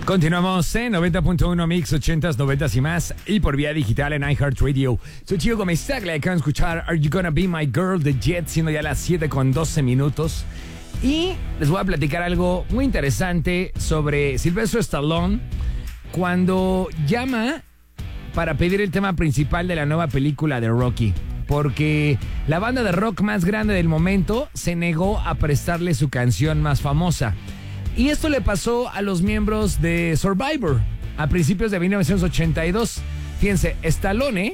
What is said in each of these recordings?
Continuamos en 90.1 Mix 80s, 90s y más, y por vía digital en iHeartRadio. Soy Chico Gómez Tagle, acaban de escuchar Are You Gonna Be My Girl de Jet, siendo ya las 7:12. Y les voy a platicar algo muy interesante sobre Sylvester Stallone cuando llama para pedir el tema principal de la nueva película de Rocky. Porque la banda de rock más grande del momento se negó a prestarle su canción más famosa. Y esto le pasó a los miembros de Survivor a principios de 1982. Fíjense, Stallone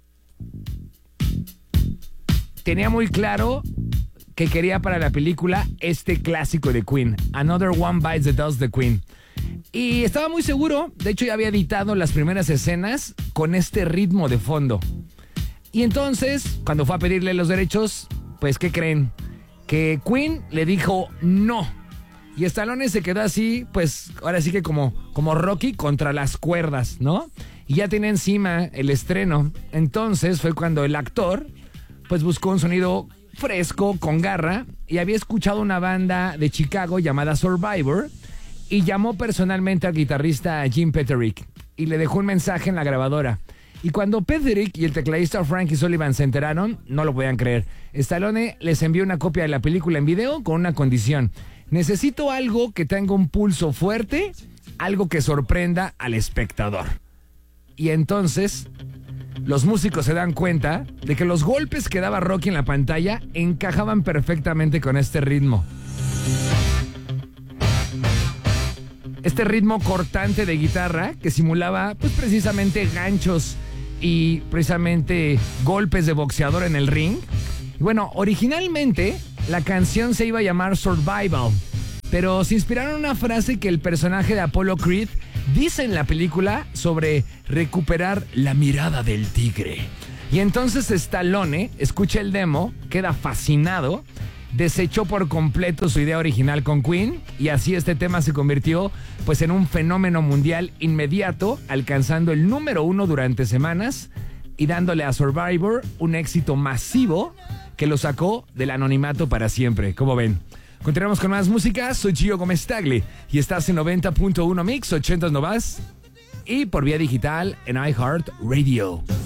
tenía muy claro que quería para la película este clásico de Queen, Another One Bites the Dust de Queen. Y estaba muy seguro, de hecho ya había editado las primeras escenas con este ritmo de fondo. Y entonces, cuando fue a pedirle los derechos, pues ¿qué creen? Que Queen le dijo no. Y Stallone se quedó así, pues ahora sí que como Rocky contra las cuerdas, ¿no? Y ya tenía encima el estreno. Entonces fue cuando el actor pues buscó un sonido fresco, con garra, y había escuchado una banda de Chicago llamada Survivor y llamó personalmente al guitarrista Jim Petterick y le dejó un mensaje en la grabadora. Y cuando Petterick y el tecladista Frankie Sullivan se enteraron, no lo podían creer. Stallone les envió una copia de la película en video con una condición: necesito algo que tenga un pulso fuerte, algo que sorprenda al espectador. Y entonces los músicos se dan cuenta de que los golpes que daba Rocky en la pantalla encajaban perfectamente con este ritmo. Este ritmo cortante de guitarra que simulaba pues precisamente ganchos y precisamente golpes de boxeador en el ring. Y bueno, originalmente la canción se iba a llamar Survival, pero se inspiraron en una frase que el personaje de Apollo Creed dice en la película sobre recuperar la mirada del tigre. Y entonces Stallone escucha el demo, queda fascinado, desechó por completo su idea original con Queen, y así este tema se convirtió pues en un fenómeno mundial inmediato, alcanzando el número 1 durante semanas y dándole a Survivor un éxito masivo que lo sacó del anonimato para siempre. ¿Cómo ven? Continuamos con más música. Soy Gio Gómez Tagle y estás en 90.1 Mix 80s no más y por vía digital en iHeartRadio.